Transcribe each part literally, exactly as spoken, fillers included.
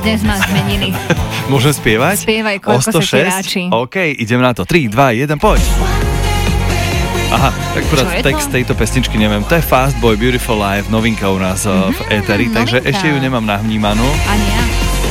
Dnes má zmeniny. Môžem spievať? Spievaj, koľko sa ti ráči. OK, idem na to. tri, dva, jeden, poď. Aha, tak akurát text tejto pesničky neviem. To je Fast Boy, Beautiful Life, novinka u nás mm-hmm, v éteri, takže novinka. Ešte ju nemám nahnímanú. Ani ja.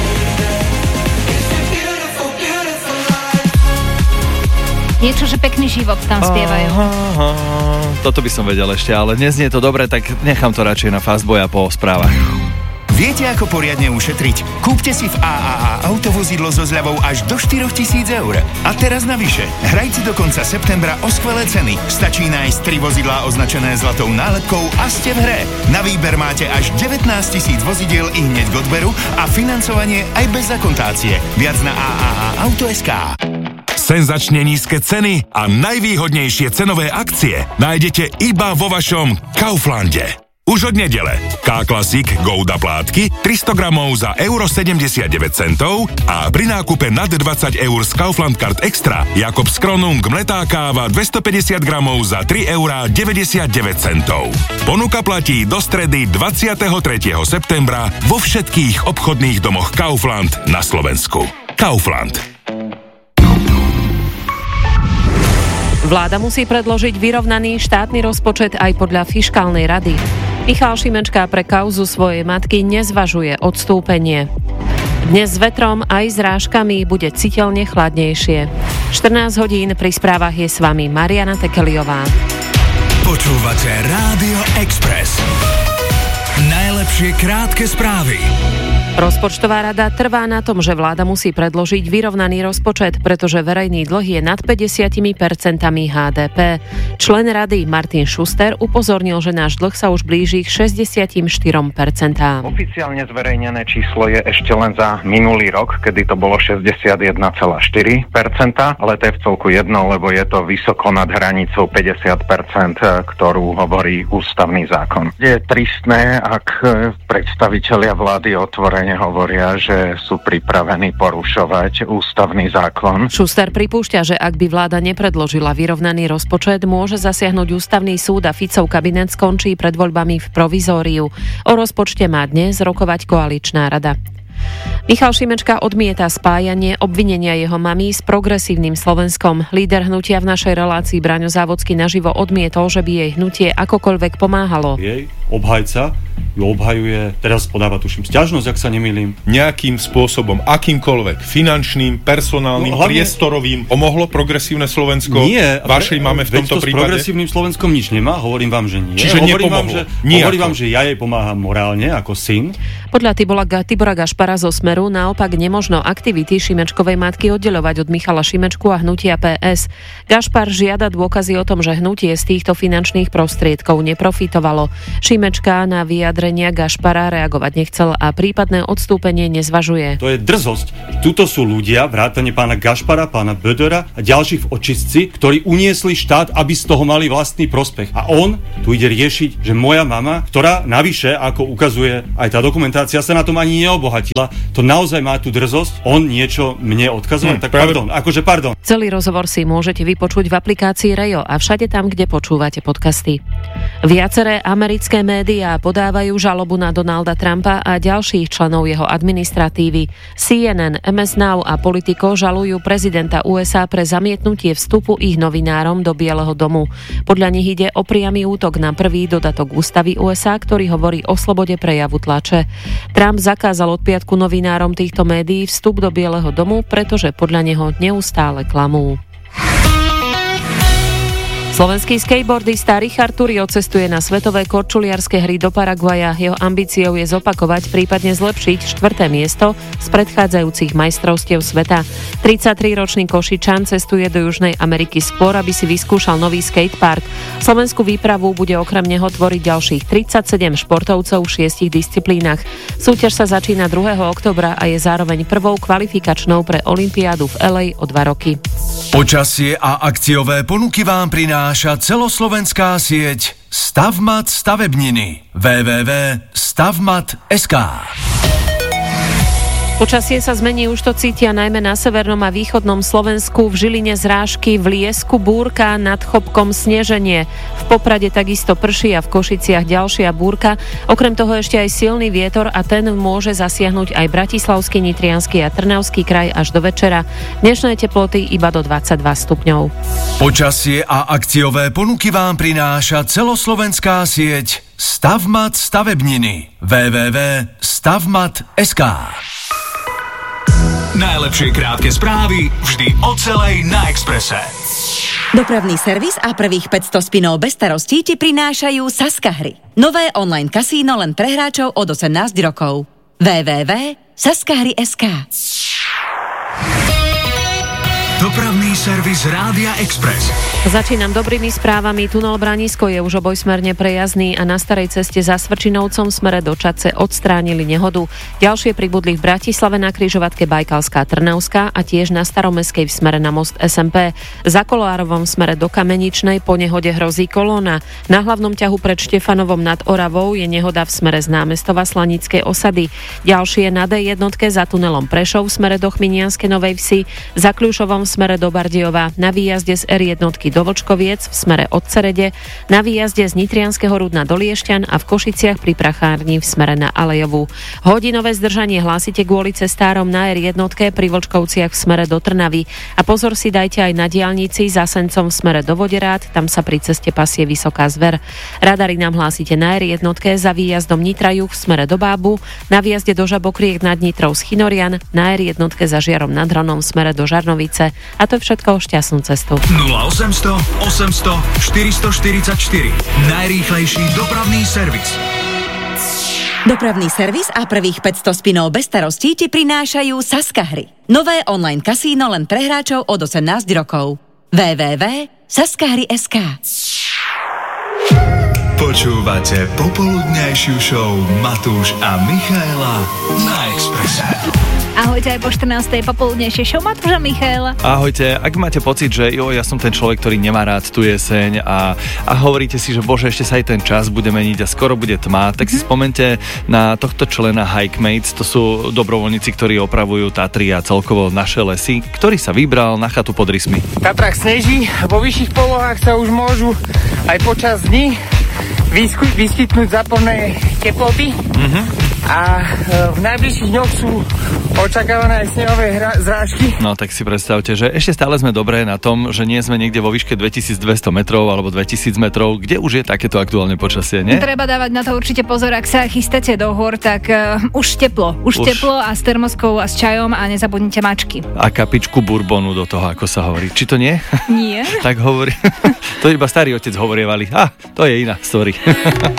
Niečo, že pekný život tam spievajú. Aha, toto by som vedel ešte, ale dnes nie je to dobre, tak nechám to radšej na Fast Boya po správach. Viete, ako poriadne ušetriť? Kúpte si v á á á autovozidlo so zľavou až do štyritisíc eur. A teraz navyše, hrajte do konca septembra o skvelé ceny. Stačí nájsť tri vozidlá označené zlatou nálepkou a ste v hre. Na výber máte až devätnásť tisíc vozidiel i hneď k odberu a financovanie aj bez akontácie. Viac na á á á auto bodka es ká. Senzačne nízke ceny a najvýhodnejšie cenové akcie nájdete iba vo vašom Kauflande. Už od nedele. K-Classic Gouda plátky tristo gramov za euro sedemdesiatdeväť centov a pri nákupe nad dvadsať eur z Kaufland Card Extra Jakobs Kronung mletá káva dvestopäťdesiat gramov za tri eurá deväťdesiatdeväť centov. Ponuka platí do stredy dvadsiateho tretieho septembra vo všetkých obchodných domoch Kaufland na Slovensku. Kaufland. Vláda musí predložiť vyrovnaný štátny rozpočet aj podľa fiškálnej rady. Michal Šimečka pre kauzu svojej matky nezvažuje odstúpenie. Dnes s vetrom aj s rážkami bude citeľne chladnejšie. štrnásť hodín pri správach je s vami Mariana Tekeliová. Počúvate Rádio Express. Najlepšie krátke správy. Rozpočtová rada trvá na tom, že vláda musí predložiť vyrovnaný rozpočet, pretože verejný dlh je nad päťdesiat percent há dé pé. Člen rady Martin Schuster upozornil, že náš dlh sa už blíži k šesťdesiatštyri percent. Oficiálne zverejnené číslo je ešte len za minulý rok, kedy to bolo šesťdesiatjeden celá štyri percent, ale to je v celku jedno, lebo je to vysoko nad hranicou päťdesiat percent, ktorú hovorí ústavný zákon. Je tristné, ak predstavitelia vlády otvorene hovoria, že sú pripravení porušovať ústavný zákon. Schuster pripúšťa, že ak by vláda nepredložila vyrovnaný rozpočet, môže zasiahnuť ústavný súd a Ficov kabinet skončí pred voľbami v provizóriu. O rozpočte má dnes rokovať koaličná rada. Michal Šimečka odmieta spájanie obvinenia jeho mamy s progresívnym Slovenskom. Líder hnutia v našej relácii Braňo Závodský naživo odmietol, že by jej hnutie akokoľvek pomáhalo. Jej obhajca ju obhajuje, teraz podáva tuším sťažnosť, ak sa nemýlim. Nejakým spôsobom, akýmkoľvek, finančným, personálnym, no, hlavne priestorovým, pomohlo progresívne Slovensko nie, vašej máme v tomto to prípade? S progresívnym Slovenskom nič nemá, hovorím vám, že nie. Čiže hovorím vám, že, hovorím vám, že ja jej pomáham morálne ako syn. Podľa Tibora, Tibora Gašpara zo Smeru naopak nemožno aktivity Šimečkovej matky oddeľovať od Michala Šimečku a hnutia pé es. Gašpar žiada dôkazy o tom, že hnutie z týchto finančných prostriedkov neprofitovalo. Šimečka na vyjadrenia Gašpara reagovať nechcel a prípadné odstúpenie nezvažuje. To je drzosť. Tuto sú ľudia, vrátane pána Gašpara, pána Bödöra a ďalších v očistci, ktorí uniesli štát, aby z toho mali vlastný prospech. A on tu ide riešiť, že moja mama, ktorá navyše, ako ukazuje aj tá dokumentácia, sa na tom ani neobohatila, to naozaj má tú drzosť, on niečo mne odkazuje. Hmm, tak práve... pardon, akože pardon. Celý rozhovor si môžete vypočuť v aplikácii Rejo a všade tam, kde počúvate podcasty. Viaceré americké médiá podávajú žalobu na Donalda Trumpa a ďalších členov jeho administratívy. C N N, em es Now a Politico žalujú prezidenta ú es á pre zamietnutie vstupu ich novinárom do Bieleho domu. Podľa nich ide o priamy útok na prvý dodatok ústavy ú es á, ktorý hovorí o slobode prejavu tlače. Trump zakázal od piatku novinárom týchto médií vstup do Bieleho domu, pretože podľa neho neustále klamú. Slovenský skateboardista Richard Turio cestuje na svetové korčuliarske hry do Paraguaja. Jeho ambíciou je zopakovať, prípadne zlepšiť štvrté miesto z predchádzajúcich majstrovstiev sveta. tridsaťtriročný Košičan cestuje do Južnej Ameriky skôr, aby si vyskúšal nový skatepark. Slovenskú výpravu bude okrem neho tvoriť ďalších tridsaťsedem športovcov v šiestich disciplínach. Súťaž sa začína druhého októbra a je zároveň prvou kvalifikačnou pre olympiádu v el ej o dva roky. Počasie a akciové ponuky vám prináša celoslovenská sieť Stavmat stavebniny. w w w bodka stavmat bodka es ká. Počasie sa zmení, už to cítia najmä na severnom a východnom Slovensku, v Žiline zrážky, v Liesku búrka, nad Chopkom sneženie. V Poprade takisto prší a v Košiciach ďalšia búrka. Okrem toho ešte aj silný vietor a ten môže zasiahnuť aj Bratislavský, Nitriansky a Trnavský kraj až do večera. Dnešné teploty iba do dvadsaťdva stupňov. Počasie a akciové ponuky vám prináša celoslovenská sieť Stavmat stavebniny. w w w bodka stavmat bodka es ká. Najlepšie krátke správy vždy o celej na Expresse. Dopravný servis a prvých päťsto spinov bez starostí ti prinášajú Saska hry. Nové online kasíno len pre hráčov od osemnásť rokov. w w w bodka saska hry bodka es ká. Dopravný servis Rádia Express. Začínam dobrými správami. Tunel Branisko je už obojsmerne prejazdný a na starej ceste za Svrčinovcom smere do Čadce odstránili nehodu. Ďalšie pribudli v Bratislave na križovatke Bajkalská Trnavská a tiež na Staromestskej v smere na most es em pé. Za Kolárovom smere do Kameničnej po nehode hrozí kolóna. Na hlavnom ťahu pred Štefanovom nad Oravou je nehoda v smere z Námestova Slanickej osady. Ďalšie na dé jednotke za tunelom Prešov v smere do Chminianskej Novej Vsi, za Kľušovom v smere do Bardejova, na výjazde z er jednotky do Vlčkoviec v smere od Cerede, na výjazde z Nitrianskeho Rudna do Liešťan a v Košiciach pri Prachárni v smere na Alejovú. Hodinové zdržanie hlásite kvôli cestárom na er jednotke pri Vlčkovciach v smere do Trnavy. A pozor si dajte aj na diaľnici za Sencom v smere do Voderát, tam sa pri ceste pasie vysoká zver. Radary nám hlásite na er jednotke za výjazdom Nitra Juh v smere do Bábu, na výjazde do Žabokriek nad Nitrou z Chinorian, na er jednotke za Žiarom nad Hronom v smere do Žarnovice. A to je všetko, šťastnú cestu. nula osemsto osemsto štyristoštyridsaťštyri. Najrýchlejší dopravný servis. Dopravný servis a prvých päťsto spinov bez starostí ti prinášajú Saska hry. Nové online kasíno len pre hráčov od osemnásť rokov. w w w bodka saska hry bodka es ká. Počúvate popoludňajšiu show Matúš a Michaela na Expresse. Ahojte aj po štrnástej popoludnejšie show Matúš a Michaela. Ahojte, ak máte pocit, že jo, ja som ten človek, ktorý nemá rád tú jeseň a, a hovoríte si, že bože, ešte sa aj ten čas bude meniť a skoro bude tma, tak si spomente na tohto člena Hikemates, to sú dobrovoľníci, ktorí opravujú Tatry a celkovo naše lesy, ktorý sa vybral na chatu pod Rysmi. V Tatrách sneží, vo vyšších polohách sa už môžu aj počas dní vysky- vyskytnúť záporné teploty. Mm-hmm. A v najbližších dňoch sú očakávané aj snehové hra- zrážky. No tak si predstavte, že ešte stále sme dobré na tom, že nie sme niekde vo výške dvetisícdvesto metrov alebo dvetisíc metrov, kde už je takéto aktuálne počasie, nie? Treba dávať na to určite pozor, ak sa chystáte do hôr, tak uh, už teplo. Už, už teplo a s termoskou a s čajom a nezabudnite mačky. A kapičku bourbonu do toho, ako sa hovorí. Či to nie? Nie. Tak hovorí. To iba starý otec hovorievali. Ah, to je iná story.